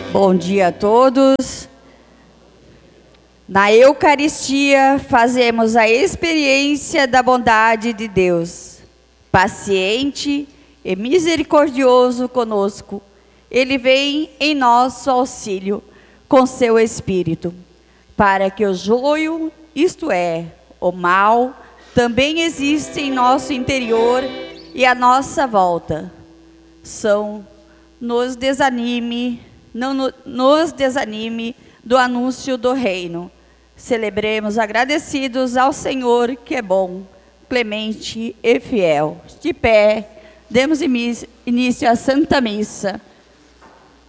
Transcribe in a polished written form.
Bom dia a todos. Na Eucaristia, fazemos a experiência da bondade de Deus, paciente e misericordioso conosco. Ele vem em nosso auxílio com seu Espírito, para que o joio, isto é, o mal, também existe em nosso interior e à nossa volta. Não nos desanime do anúncio do reino. Celebremos agradecidos ao Senhor, que é bom, clemente e fiel. De pé, demos início à Santa Missa.